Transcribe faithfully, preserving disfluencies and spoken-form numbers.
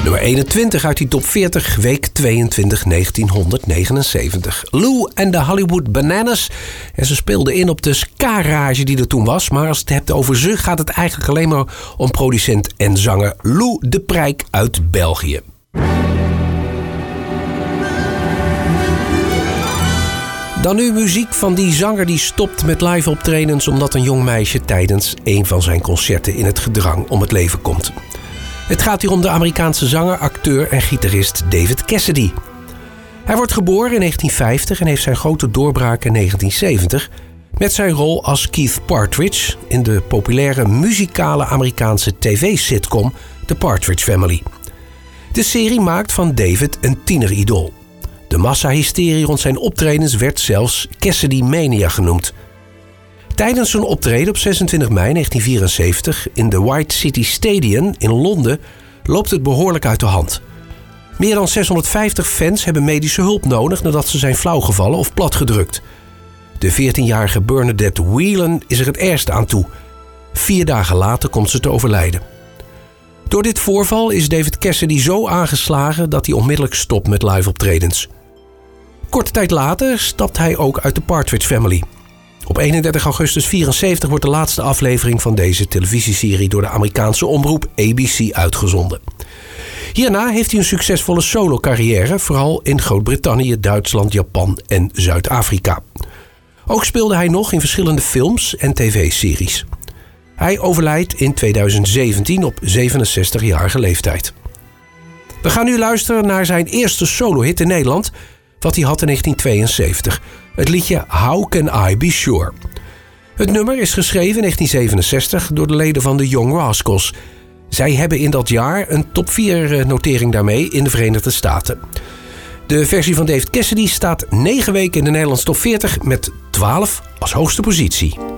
Nummer eenentwintig uit die top veertig, week tweeëntwintig, negentienhonderdnegenenzeventig. Lou and the Hollywood Bananas. En ze speelden in op de ska-rage die er toen was. Maar als je het hebt over ze, gaat het eigenlijk alleen maar om producent en zanger Lou de Prijk uit België. Dan nu muziek van die zanger die stopt met live optredens omdat een jong meisje tijdens een van zijn concerten in het gedrang om het leven komt. Het gaat hier om de Amerikaanse zanger, acteur en gitarist David Cassidy. Hij wordt geboren in negentien vijftig en heeft zijn grote doorbraak in negentien zeventig... met zijn rol als Keith Partridge in de populaire muzikale Amerikaanse tv-sitcom The Partridge Family. De serie maakt van David een tieneridool. De massahysterie rond zijn optredens werd zelfs Cassidy Mania genoemd. Tijdens zijn optreden op zesentwintig mei negentien vierenzeventig in de White City Stadium in Londen loopt het behoorlijk uit de hand. Meer dan zeshonderdvijftig fans hebben medische hulp nodig nadat ze zijn flauwgevallen of platgedrukt. De veertienjarige Bernadette Whelan is er het ergste aan toe. Vier dagen later komt ze te overlijden. Door dit voorval is David Cassidy zo aangeslagen dat hij onmiddellijk stopt met live optredens. Korte tijd later stapt hij ook uit de Partridge Family. Op eenendertig augustus vierenzeventig wordt de laatste aflevering van deze televisieserie door de Amerikaanse omroep A B C uitgezonden. Hierna heeft hij een succesvolle solo-carrière, vooral in Groot-Brittannië, Duitsland, Japan en Zuid-Afrika. Ook speelde hij nog in verschillende films en tv-series. Hij overlijdt in tweeduizend zeventien op zevenenzestigjarige leeftijd. We gaan nu luisteren naar zijn eerste solo-hit in Nederland, wat hij had in negentien tweeënzeventig. Het liedje How Can I Be Sure. Het nummer is geschreven in negentien zevenenzestig door de leden van de Young Rascals. Zij hebben in dat jaar een top vier notering daarmee in de Verenigde Staten. De versie van David Cassidy staat negen weken in de Nederlandse top veertig met twaalf als hoogste positie.